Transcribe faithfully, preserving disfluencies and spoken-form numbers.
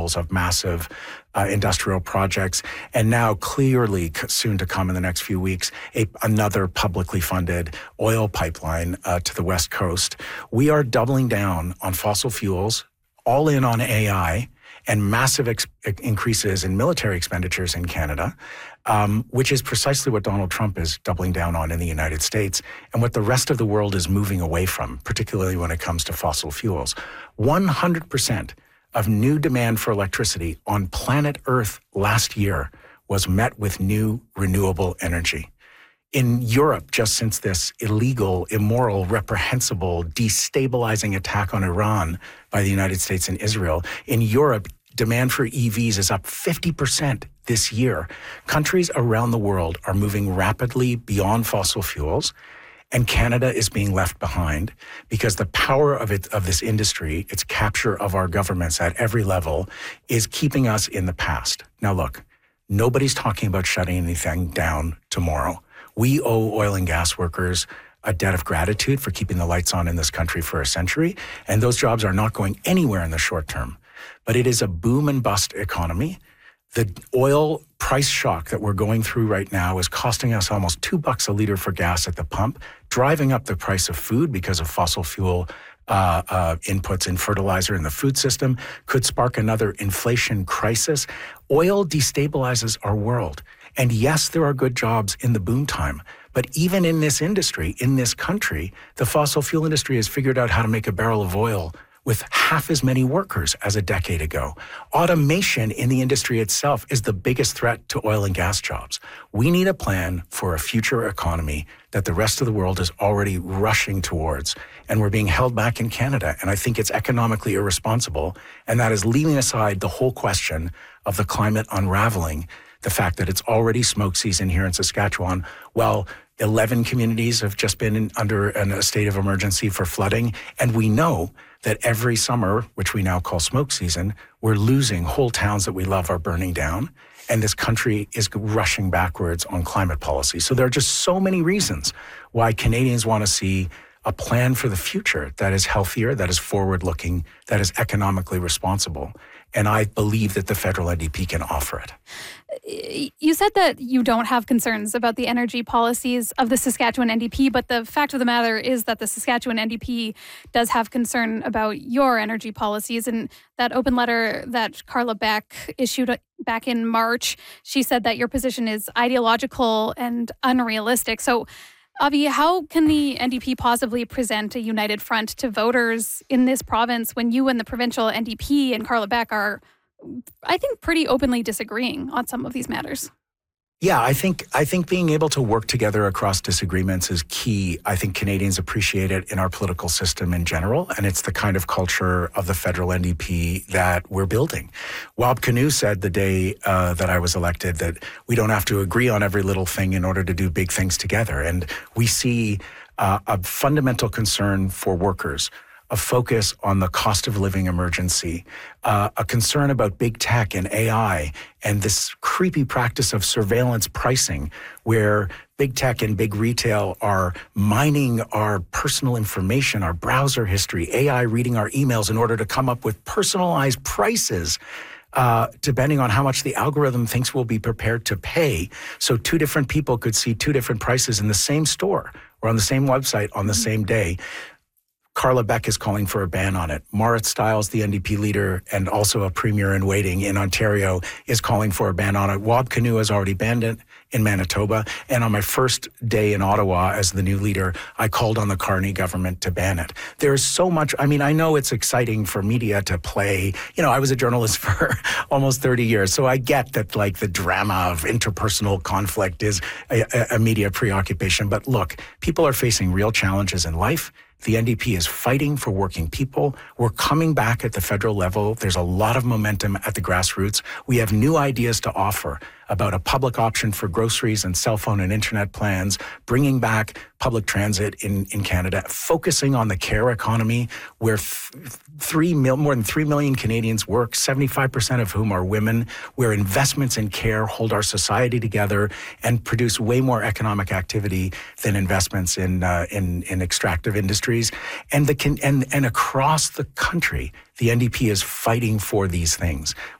examples of massive uh, industrial projects. And now clearly soon to come in the next few weeks, a, another publicly funded oil pipeline uh, to the West Coast. We are doubling down on fossil fuels, all in on A I, and massive ex- increases in military expenditures in Canada, um, which is precisely what Donald Trump is doubling down on in the United States and what the rest of the world is moving away from, particularly when it comes to fossil fuels. one hundred percent of new demand for electricity on planet Earth last year was met with new renewable energy. In Europe, just since this illegal, immoral, reprehensible, destabilizing attack on Iran by the United States and Israel, in Europe, demand for E Vs is up fifty percent this year. Countries around the world are moving rapidly beyond fossil fuels, and Canada is being left behind because the power of it, of this industry, its capture of our governments at every level, is keeping us in the past. Now look, nobody's talking about shutting anything down tomorrow. We owe oil and gas workers a debt of gratitude for keeping the lights on in this country for a century, and those jobs are not going anywhere in the short term. But it is a boom and bust economy. The oil price shock that we're going through right now is costing us almost two bucks a liter for gas at the pump, driving up the price of food because of fossil fuel uh, uh, inputs in fertilizer in the food system, could spark another inflation crisis. Oil destabilizes our world. And yes, there are good jobs in the boom time, but even in this industry, in this country, the fossil fuel industry has figured out how to make a barrel of oil with half as many workers as a decade ago. Automation in the industry itself is the biggest threat to oil and gas jobs. We need a plan for a future economy that the rest of the world is already rushing towards, and we're being held back in Canada. And I think it's economically irresponsible, and that is leaving aside the whole question of the climate unraveling, the fact that it's already smoke season here in Saskatchewan. Well, eleven communities have just been in, under an, a state of emergency for flooding, and we know that every summer, which we now call smoke season, we're losing whole towns that we love are burning down, and this country is rushing backwards on climate policy. So there are just so many reasons why Canadians want to see a plan for the future that is healthier, that is forward-looking, that is economically responsible. And I believe that the federal N D P can offer it. You said that you don't have concerns about the energy policies of the Saskatchewan N D P, but the fact of the matter is that the Saskatchewan N D P does have concern about your energy policies. And that open letter that Carla Beck issued back in March, she said that your position is ideological and unrealistic. So, Avi, how can the N D P possibly present a united front to voters in this province when you and the provincial N D P and Carla Beck are, I think, pretty openly disagreeing on some of these matters? Yeah, I think I think being able to work together across disagreements is key. I think Canadians appreciate it in our political system in general, and it's the kind of culture of the federal N D P that we're building. Wab Kinew said the day uh, that I was elected that we don't have to agree on every little thing in order to do big things together. And we see uh, a fundamental concern for workers, a focus on the cost of living emergency, uh, a concern about big tech and A I, and this creepy practice of surveillance pricing where big tech and big retail are mining our personal information, our browser history, A I reading our emails in order to come up with personalized prices Uh, depending on how much the algorithm thinks we'll be prepared to pay. So two different people could see two different prices in the same store or on the same website on the same day. Carla Beck is calling for a ban on it. Marit Stiles, the N D P leader and also a premier in waiting in Ontario, is calling for a ban on it. Wab Kinew has already banned it in Manitoba. And on my first day in Ottawa as the new leader, I called on the Carney government to ban it. There's so much, I mean, I know it's exciting for media to play. You know, I was a journalist for almost thirty years, so I get that like the drama of interpersonal conflict is a, a media preoccupation. But look, people are facing real challenges in life. The N D P is fighting for working people. We're coming back at the federal level. There's a lot of momentum at the grassroots. We have new ideas to offer about a public option for groceries and cell phone and internet plans, bringing back public transit in, in Canada, focusing on the care economy where th- three mil, more than three million Canadians work, seventy-five percent of whom are women, where investments in care hold our society together and produce way more economic activity than investments in uh, in, in extractive industries. And, the, and, and across the country, the N D P is fighting for these things.